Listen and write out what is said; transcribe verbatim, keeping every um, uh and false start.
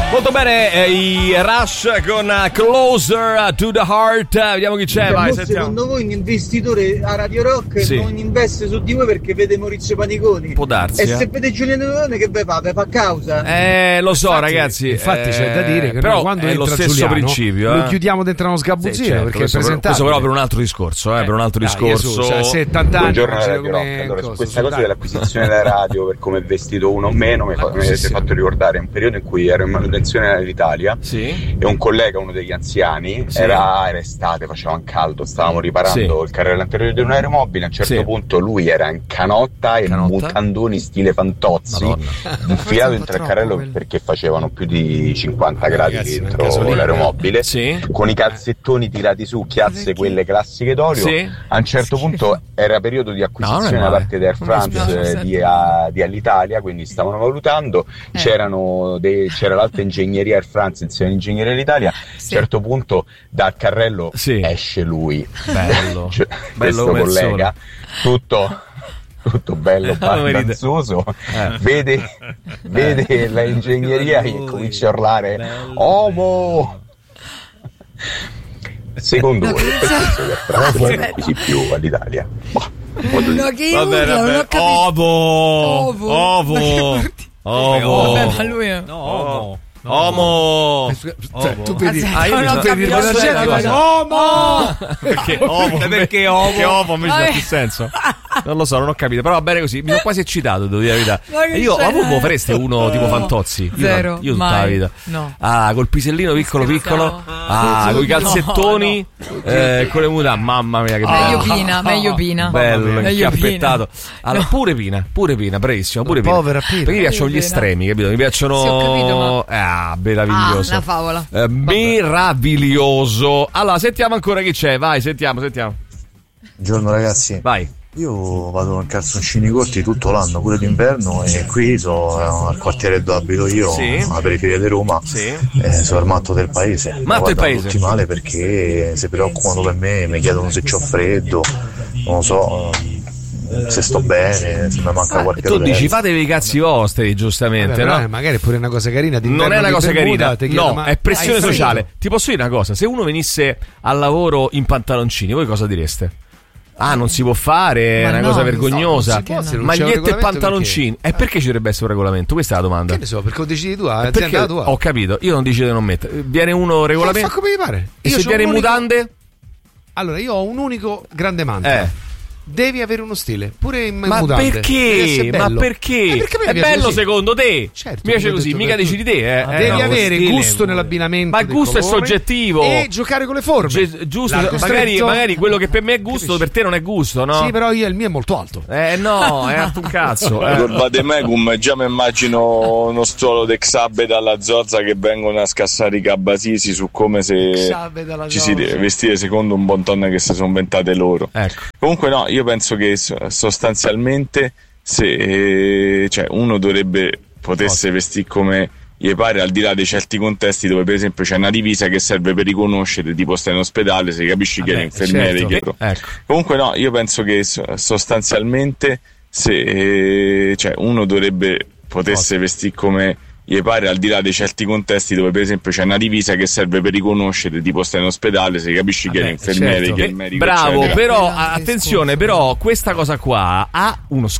Molto bene, eh, i Rush con uh, Closer to the Heart. Vediamo chi c'è, vai, sentiamo. Secondo voi un investitore a Radio Rock sì. non investe su di voi perché vede Maurizio Paniconi? Può darsi. E eh. se vede Giuliano Leone che ve fa? Ve fa causa? Eh, lo so, infatti, ragazzi. Infatti eh, c'è da dire che però quando è entra lo stesso Giuliano, principio. Eh. Lo chiudiamo dentro uno sgabuzzino sì, certo, perché questo, è presentabile. Questo però per un altro discorso, eh, eh, per un altro dai, discorso. Gesù, cioè, settanta anni. Buongiorno Radio Rock. Allora, su questa cosa dell'acquisizione della radio per come è vestito uno o meno mi, fa, mi avete fatto ricordare un periodo in cui ero in manutenzione all'Italia sì. e un collega, uno degli anziani, sì. era, era estate, faceva un caldo, stavamo riparando sì. il carrello anteriore di un aeromobile. A un certo sì. punto lui era in canotta e canotta? mutandoni stile Fantozzi, Madonna. infilato dentro il carrello quello. perché facevano più di cinquanta gradi Ragazzi, dentro l'aeromobile, sì. con i calzettoni tirati su, chiazze quelle classiche d'olio. Sì. A un certo punto era periodo di acquisizione no, da parte di Air France di, a, di All'Italia, quindi stavano valutando, eh. c'erano dei, c'era l'alta ingegneria Air France insieme all'ingegneria dell'Italia. Sì. A un certo punto dal carrello sì. esce lui, bello, cioè, bello questo collega, tutto tutto bello panzoso, eh. vede, vede eh. la ingegneria che comincia a urlare Omo. Secondo voi per questo che Air France non acquisì più all'Italia? No, che io vabbè, urlo, non ho capito. Ovo Ovo Ovo Ovo Vabbè, ma lui è no, Ovo Omo, cioè, tu vedi, ah, io non tu vedi Omo perché Ovo perché Ovo perché Ovo invece ha più senso. Non lo so, non ho capito, però va bene così. Mi sono quasi eccitato, devo dire la verità. Io a voi fareste uno tipo Fantozzi? Zero, io tutta mai. la vita. No. Ah, col pisellino piccolo piccolo. Ah, con i calzettoni, no, no. Eh, con le mutande. Mamma mia, che bello. Meglio Pina, meglio Pina. Bello, incappettato. Allora, no. pure Pina, pure Pina, bravissimo, pure Pina. Povera Pina. Perché mi piacciono gli estremi, capito? Mi piacciono. Sì, ho capito, ma... Ah, meraviglioso. Ah, una favola. Eh, meraviglioso. Allora, sentiamo ancora chi c'è. Vai, sentiamo, sentiamo. Buongiorno ragazzi. Vai. Io vado in calzoncini corti tutto l'anno, pure d'inverno, e qui sono al quartiere dove abito io, sì. alla periferia di Roma, sì. eh, sono il matto del paese. Matto del paese? Tutti male perché si preoccupano per me, mi chiedono se c'ho freddo, non lo so, se sto bene, se mi manca ah, qualche tu cosa. Dici fatevi i cazzi vostri, giustamente. Vabbè, no? Magari è pure una cosa carina. Non è una cosa Bermuda, carina, chiedo, no, ma è pressione sociale. Ti posso dire una cosa: se uno venisse al lavoro in pantaloncini, voi cosa direste? Ah, non si può fare, ma è una no, cosa vergognosa. No, no. Magliette e pantaloncini. E perché ci dovrebbe essere un regolamento? Questa è la domanda. Che ne so, perché lo decidi tu, è perché tua. Ho capito, io non decido di non mettere. Viene uno regolamento. Eh, fa come mi pare. E io se viene in unico... mutande? Allora, io ho un unico grande mantra. Eh. Devi avere uno stile, pure in ma mutande. Perché? Ma perché? Eh, perché è bello così. Secondo te? Certo, mi piace così, mica decidi te. Eh. Ah, devi eh, avere stile, gusto nell'abbinamento. Ma il gusto è soggettivo. E giocare con le forme. Ge- giusto, magari, magari quello che per me è gusto, per te non è gusto, no? Sì, però io il mio è molto alto. Eh no, è alto un cazzo. Eh. Guardate Megum, già mi immagino uno stuolo de Xabe dalla Zorza che vengono a scassare i cabasisi su come se ci si deve vestire secondo un bon ton che si sono inventate loro. Ecco. Comunque no, io penso che sostanzialmente se cioè uno dovrebbe potesse oh. vestire come gli pare, al di là di certi contesti dove per esempio c'è una divisa che serve per riconoscere, tipo stai in ospedale, se capisci che è l'infermiere, certo. che... ecco. Comunque no, io penso che sostanzialmente se cioè uno dovrebbe potesse oh. vestire come gli pare, al di là di certi contesti dove per esempio c'è una divisa che serve per riconoscere, tipo stai in ospedale, se capisci Vabbè, che è l'infermiere, certo. che è il medico, bravo, eccetera. però attenzione, però questa cosa qua ha uno